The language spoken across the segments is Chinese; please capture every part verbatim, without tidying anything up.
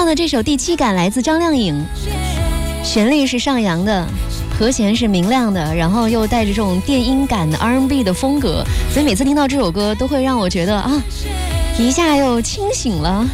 到的这首《第七感》来自张靓颖，旋律是上扬的，和弦是明亮的，然后又带着这种电音感的 R and B 的风格，所以每次听到这首歌都会让我觉得啊，一下又清醒了。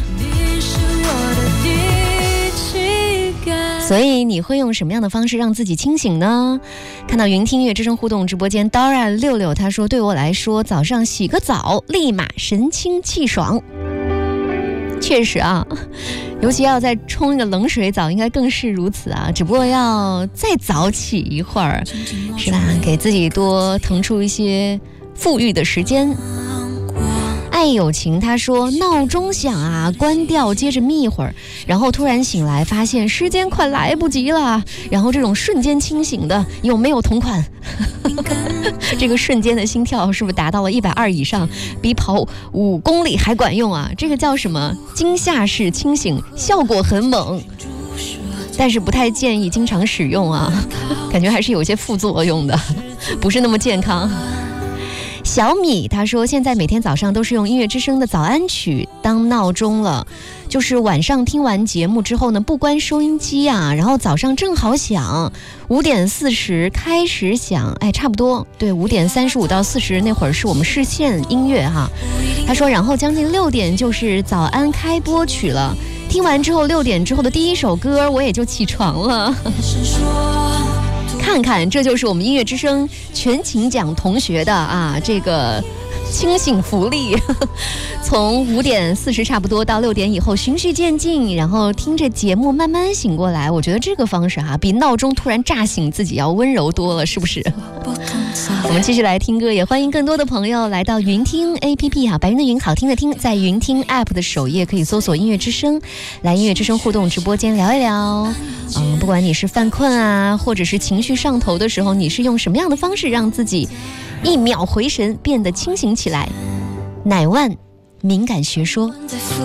所以你会用什么样的方式让自己清醒呢？看到云听音乐之声互动直播间 Dora 六六他说，对我来说早上洗个澡立马神清气爽。确实啊，尤其要再冲一个冷水澡应该更是如此啊，只不过要再早起一会儿，是吧？给自己多腾出一些富裕的时间。爱友情他说，闹钟响啊，关掉接着眯一会儿，然后突然醒来发现时间快来不及了，然后这种瞬间清醒的有没有同款？这个瞬间的心跳是不是达到了一百二以上，比跑五公里还管用啊？这个叫什么惊吓式清醒，效果很猛，但是不太建议经常使用啊，感觉还是有些副作用的，不是那么健康。小米他说，现在每天早上都是用音乐之声的早安曲当闹钟了，就是晚上听完节目之后呢，不关收音机啊，然后早上正好响，五点四十开始响，哎，差不多对，五点三十五到四十那会儿是我们视线音乐哈。他说，然后将近六点就是早安开播曲了，听完之后六点之后的第一首歌我也就起床了。看看，这就是我们音乐之声全勤奖同学的啊，这个清醒福利。从五点四十差不多到六点以后循序渐进，然后听着节目慢慢醒过来，我觉得这个方式哈、啊，比闹钟突然炸醒自己要温柔多了，是不是？我们继续来听歌，也欢迎更多的朋友来到云听 A P P 哈、啊，白云的云，好听的听，在云听 App 的首页可以搜索音乐之声，来音乐之声互动直播间聊一聊。嗯，不管你是犯困啊，或者是情绪上头的时候，你是用什么样的方式让自己一秒回神，变得清醒起来？乃万敏感学说。